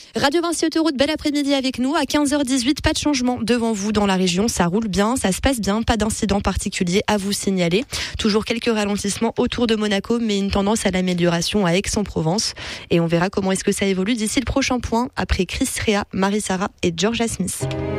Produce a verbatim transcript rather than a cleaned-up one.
Radio Vinci Autoroute, bel après-midi avec nous. À quinze heures dix-huit, pas de changement devant vous dans la région. Ça roule bien, ça se passe bien. Pas d'incident particulier à vous signaler. Toujours quelques ralentissements autour de Monaco, mais une tendance à l'amélioration à Aix-en-Provence. Et on verra comment est-ce que ça évolue d'ici le prochain point, après Chris Rea, Marie-Sara et Georgia Smith.